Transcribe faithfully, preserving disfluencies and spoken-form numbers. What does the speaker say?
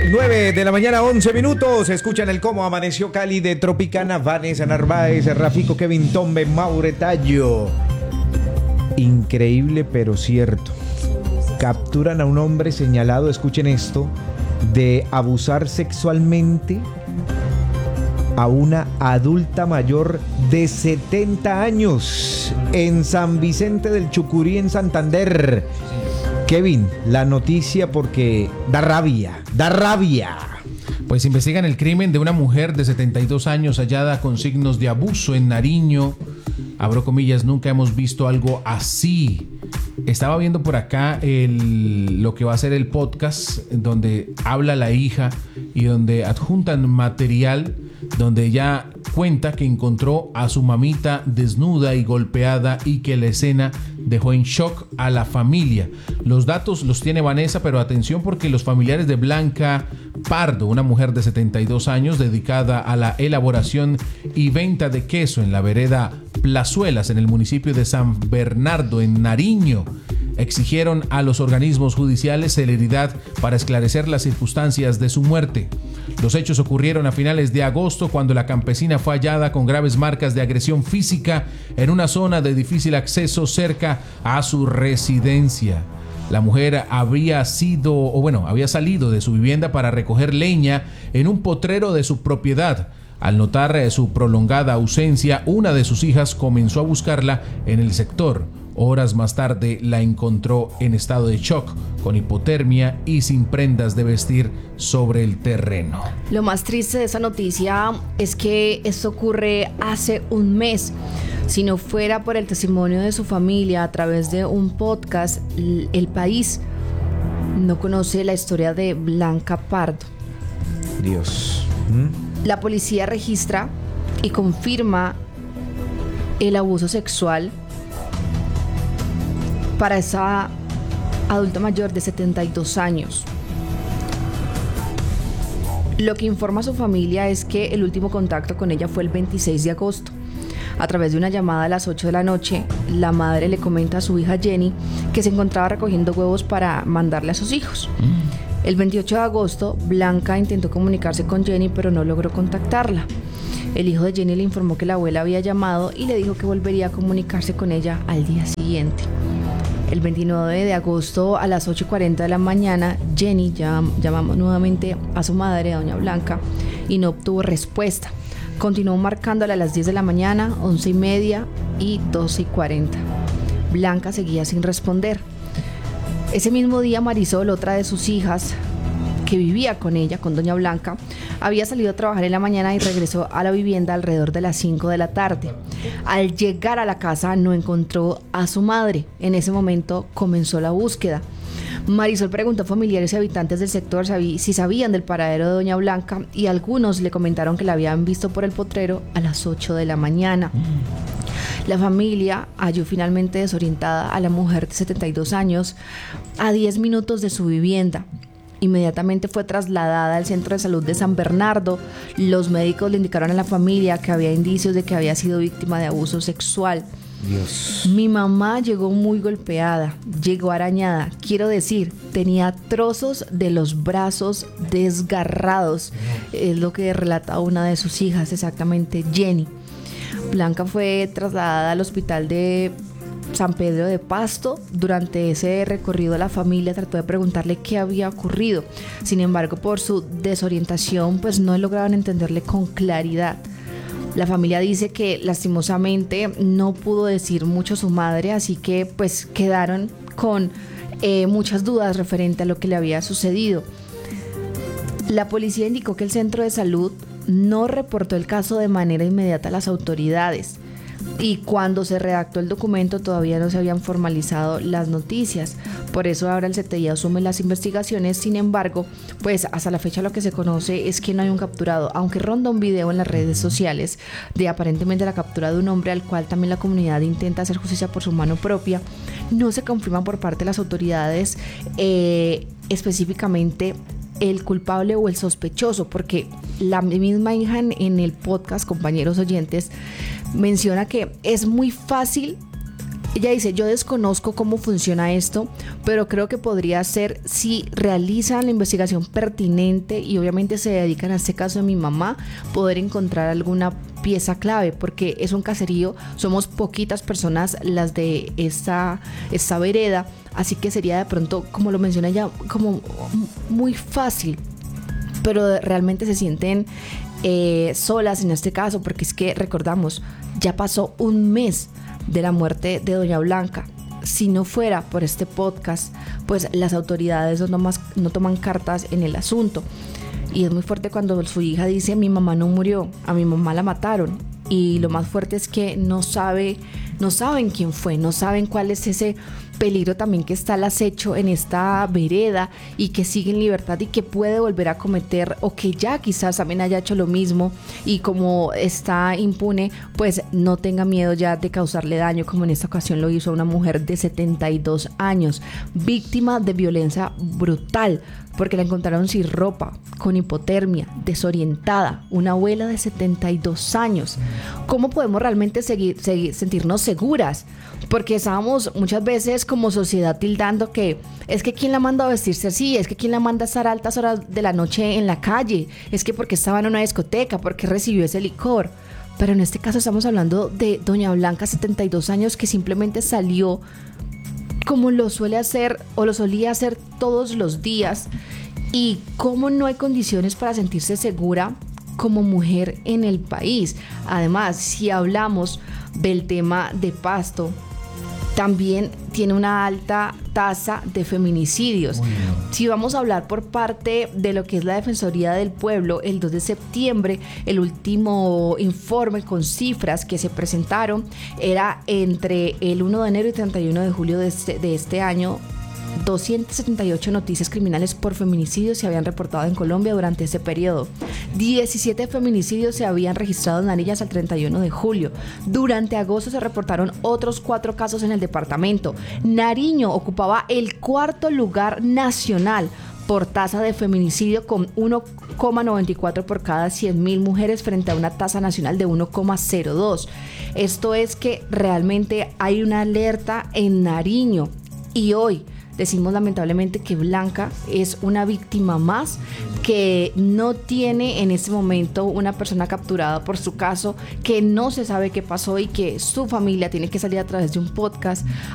nueve de la mañana, once minutos. Escuchan el Cómo Amaneció Cali de Tropicana, Vanessa Narváez, Rafico, Kevin Tombe, Maure Tallo. Increíble pero cierto. Capturan a un hombre señalado, escuchen esto, de abusar sexualmente a una adulta mayor de setenta años en San Vicente del Chucurí, en Santander. Kevin, la noticia porque da rabia, da rabia. Pues investigan el crimen de una mujer de setenta y dos años hallada con signos de abuso en Nariño. Abro comillas, nunca hemos visto algo así. Estaba viendo por acá el, lo que va a ser el podcast donde habla la hija y donde adjuntan material donde ella cuenta que encontró a su mamita desnuda y golpeada y que la escena dejó en shock a la familia. Los datos los tiene Vanessa, pero atención porque los familiares de Blanca Pardo, una mujer de setenta y dos años dedicada a la elaboración y venta de queso en la vereda Plazuelas, en el municipio de San Bernardo, en Nariño, exigieron a los organismos judiciales celeridad para esclarecer las circunstancias de su muerte. Los hechos ocurrieron a finales de agosto, cuando la campesina fue hallada con graves marcas de agresión física en una zona de difícil acceso cerca a su residencia. La mujer había sido, o bueno, había salido de su vivienda para recoger leña en un potrero de su propiedad. Al notar su prolongada ausencia, una de sus hijas comenzó a buscarla en el sector. Horas más tarde la encontró en estado de shock, con hipotermia y sin prendas de vestir sobre el terreno. Lo más triste de esa noticia es que esto ocurre hace un mes. Si no fuera por el testimonio de su familia a través de un podcast, el país no conoce la historia de Blanca Pardo. Dios. ¿Mm? La policía registra y confirma el abuso sexual para esa adulta mayor de setenta y dos años. Lo que informa su familia es que el último contacto con ella fue el veintiséis de agosto. A través de una llamada a las ocho de la noche, la madre le comenta a su hija Jenny que se encontraba recogiendo huevos para mandarle a sus hijos. Mm. El veintiocho de agosto, Blanca intentó comunicarse con Jenny, pero no logró contactarla. El hijo de Jenny le informó que la abuela había llamado y le dijo que volvería a comunicarse con ella al día siguiente. El veintinueve de agosto a las ocho y cuarenta de la mañana, Jenny llam, llamó nuevamente a su madre, a doña Blanca, y no obtuvo respuesta. Continuó marcándole a las diez de la mañana, once y media y doce y cuarenta. Blanca seguía sin responder. Ese mismo día, Marisol, otra de sus hijas, que vivía con ella, con doña Blanca, había salido a trabajar en la mañana y regresó a la vivienda alrededor de las cinco de la tarde. Al llegar a la casa no encontró a su madre. En ese momento comenzó la búsqueda. Marisol preguntó a familiares y habitantes del sector si sabían del paradero de doña Blanca, y algunos le comentaron que la habían visto por el potrero a las ocho de la mañana. La familia halló finalmente desorientada a la mujer de setenta y dos años a diez minutos de su vivienda. Inmediatamente fue trasladada al centro de salud de San Bernardo. Los médicos le indicaron a la familia que había indicios de que había sido víctima de abuso sexual. Dios. Mi mamá llegó muy golpeada, llegó arañada. Quiero decir, tenía trozos de los brazos desgarrados. Es lo que relata una de sus hijas, exactamente, Jenny. Blanca fue trasladada al hospital de San Pedro de Pasto. Durante ese recorrido la familia trató de preguntarle qué había ocurrido. Sin embargo, por su desorientación, pues no lograron entenderle con claridad. La familia dice que lastimosamente no pudo decir mucho su madre, así que pues quedaron con eh, muchas dudas referente a lo que le había sucedido. La policía indicó que el centro de salud no reportó el caso de manera inmediata a las autoridades, y cuando se redactó el documento todavía no se habían formalizado las noticias. Por eso ahora el C T I asume las investigaciones. Sin embargo, pues hasta la fecha lo que se conoce es que no hay un capturado, aunque ronda un video en las redes sociales de aparentemente la captura de un hombre al cual también la comunidad intenta hacer justicia por su mano propia. No se confirma por parte de las autoridades eh, específicamente el culpable o el sospechoso, porque la misma hija en, en el podcast, compañeros oyentes, menciona que es muy fácil Ella dice, yo desconozco cómo funciona esto, pero creo que podría ser si realizan la investigación pertinente y obviamente se dedican a este caso de mi mamá, poder encontrar alguna pieza clave, porque es un caserío, somos poquitas personas las de esta, esta vereda, así que sería de pronto, como lo menciona ella, como muy fácil, pero realmente se sienten eh, solas en este caso, porque es que recordamos, ya pasó un mes de la muerte de doña Blanca. Si no fuera por este podcast, pues las autoridades no, tomas, no toman cartas en el asunto. Y es muy fuerte cuando su hija dice, mi mamá no murió, a mi mamá la mataron. Y lo más fuerte es que no sabe, no saben quién fue, no saben cuál es ese peligro también que está al acecho en esta vereda y que sigue en libertad y que puede volver a cometer, o que ya quizás también haya hecho lo mismo, y como está impune, pues no tenga miedo ya de causarle daño, como en esta ocasión lo hizo a una mujer de setenta y dos años, víctima de violencia brutal, porque la encontraron sin ropa, con hipotermia, desorientada, una abuela de setenta y dos años. ¿Cómo podemos realmente seguir, seguir, sentirnos seguras? Porque estábamos muchas veces como sociedad tildando que es que quién la manda a vestirse así, es que quién la manda a estar a altas horas de la noche en la calle, es que porque estaba en una discoteca, porque recibió ese licor. Pero en este caso estamos hablando de doña Blanca, setenta y dos años, que simplemente salió como lo suele hacer o lo solía hacer todos los días, y cómo no hay condiciones para sentirse segura como mujer en el país. Además, si hablamos del tema de Pasto, también tiene una alta tasa de feminicidios. Si vamos a hablar por parte de lo que es la Defensoría del Pueblo, el dos de septiembre, el último informe con cifras que se presentaron era entre el uno de enero y treinta y uno de julio de este, de este año. doscientas setenta y ocho noticias criminales por feminicidio se habían reportado en Colombia durante ese periodo. diecisiete feminicidios se habían registrado en Nariño hasta el treinta y uno de julio. Durante agosto se reportaron otros cuatro casos en el departamento. Nariño ocupaba el cuarto lugar nacional por tasa de feminicidio, con uno coma noventa y cuatro por cada cien mil mujeres frente a una tasa nacional de uno coma cero dos. Esto es que realmente hay una alerta en Nariño, y hoy decimos lamentablemente que Blanca es una víctima más, que no tiene en este momento una persona capturada por su caso, que no se sabe qué pasó y que su familia tiene que salir a través de un podcast